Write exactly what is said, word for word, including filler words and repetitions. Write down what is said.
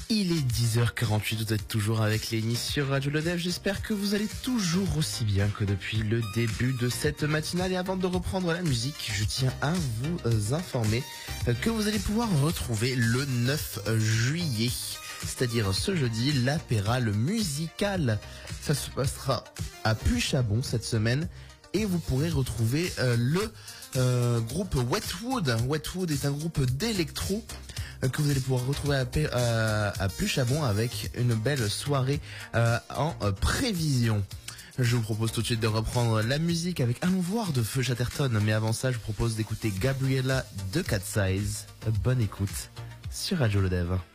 Il est dix heures quarante-huit, vous êtes toujours avec Léni sur Radio Le Dev. J'espère que vous allez toujours aussi bien que depuis le début de cette matinale. Et avant de reprendre la musique, je tiens à vous informer que vous allez pouvoir retrouver le neuf juillet, c'est-à-dire ce jeudi, l'apéral musical. Ça se passera à Puy-Chabon cette semaine et vous pourrez retrouver euh, le euh, groupe Wetwood. Wetwood est un groupe d'électro que vous allez pouvoir retrouver à, à, à Puy-Chabon avec une belle soirée euh, en euh, prévision. Je vous propose tout de suite de reprendre la musique avec Allons voir de Feu Chatterton. Mais avant ça, je vous propose d'écouter Gabriella de Cat Size. Bonne écoute sur Radio Le Dev.